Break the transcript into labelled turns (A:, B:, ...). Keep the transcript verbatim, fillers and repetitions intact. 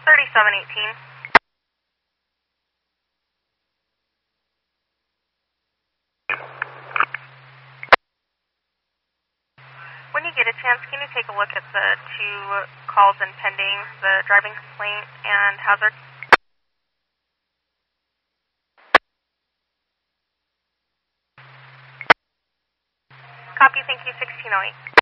A: thirty-seven eighteen. When you get a chance, can you take a look at the two calls in pending, the driving complaint and hazard? Copy, thank you, sixteen oh eight.